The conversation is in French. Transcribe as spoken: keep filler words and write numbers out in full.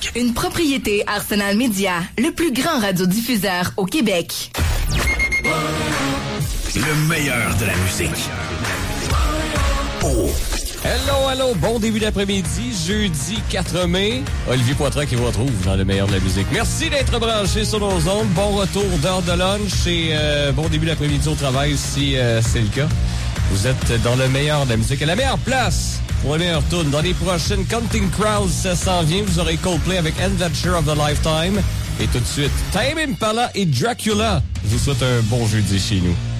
musique. Une propriété Arsenal Media, le plus grand radiodiffuseur au Québec. Le meilleur de la musique. Oh. Hello, hello, bon début d'après-midi, jeudi quatre mai. Olivier Poitras qui vous retrouve dans le meilleur de la musique. Merci d'être branché sur nos ondes. Bon retour d'heure de lunch et euh, bon début d'après-midi au travail si euh, c'est le cas. Vous êtes dans le meilleur de la musique et la meilleure place pour le meilleur tune. Dans les prochaines Counting Crowds, ça s'en vient. Vous aurez Coldplay avec Adventure of the Lifetime. Et tout de suite, Tame Impala et Dracula. Je vous souhaite un bon jeudi chez nous.